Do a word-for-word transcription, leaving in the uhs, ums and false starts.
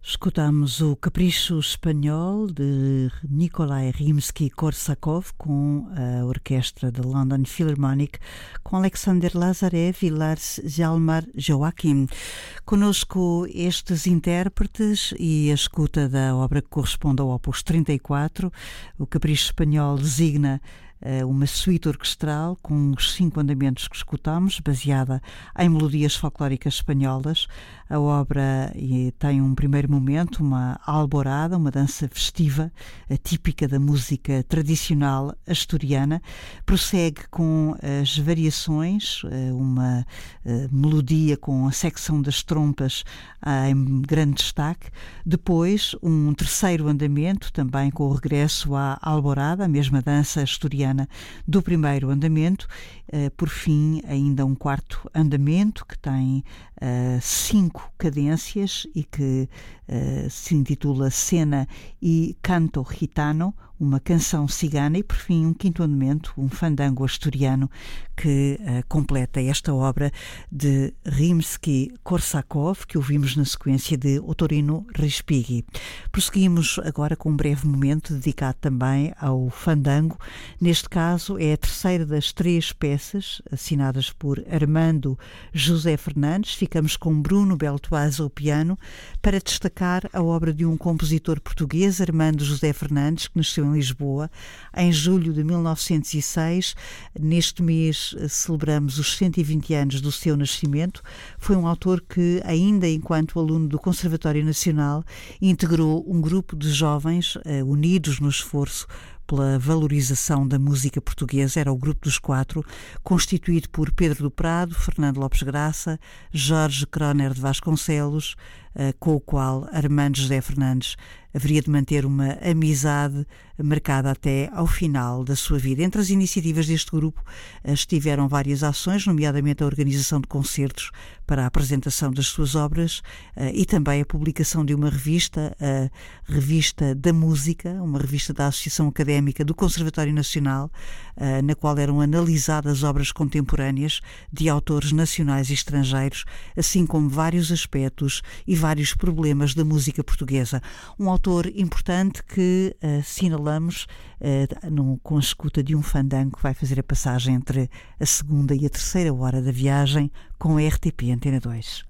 Escutamos o Capricho Espanhol de Nikolai Rimsky-Korsakov com a orquestra da London Philharmonic, com Alexander Lazarev e Lars Hjalmar Joachim. Conosco estes intérpretes e a escuta da obra que corresponde ao Opus trinta e quatro. O Capricho Espanhol designa uma suíte orquestral com os cinco andamentos que escutamos, baseada em melodias folclóricas espanholas. A obra tem um primeiro momento, uma alborada, uma dança festiva, típica da música tradicional asturiana. Prossegue com as variações, uma melodia com a secção das trompas em grande destaque. Depois, um terceiro andamento, também com o regresso à alborada, a mesma dança asturiana do primeiro andamento. Por fim, ainda um quarto andamento que tem uh, cinco cadências e que uh, se intitula Cena e Canto Gitano, uma canção cigana, e por fim um quinto andamento, um fandango asturiano, que uh, completa esta obra de Rimsky-Korsakov, que ouvimos na sequência de Ottorino Respighi. Prosseguimos agora com um breve momento dedicado também ao fandango. Neste caso é a terceira das três peças assinadas por Armando José Fernandes. Ficamos com Bruno Beltoise ao piano para destacar a obra de um compositor português, Armando José Fernandes, que nasceu em Lisboa em julho de mil novecentos e seis. Neste mês celebramos os cento e vinte anos do seu nascimento. Foi um autor que, ainda enquanto aluno do Conservatório Nacional, integrou um grupo de jovens uh, unidos no esforço pela valorização da música portuguesa. Era o Grupo dos Quatro, constituído por Pedro do Prado, Fernando Lopes Graça, Jorge Croner de Vasconcelos, com o qual Armando José Fernandes haveria de manter uma amizade marcada até ao final da sua vida. Entre as iniciativas deste grupo estiveram várias ações, nomeadamente a organização de concertos para a apresentação das suas obras e também a publicação de uma revista, a Revista da Música, uma revista da Associação Académica do Conservatório Nacional, na qual eram analisadas obras contemporâneas de autores nacionais e estrangeiros, assim como vários aspectos e vários problemas da música portuguesa. Um autor importante que uh, assinalamos uh, no, com a escuta de um fandango que vai fazer a passagem entre a segunda e a terceira hora da viagem com a R T P Antena dois.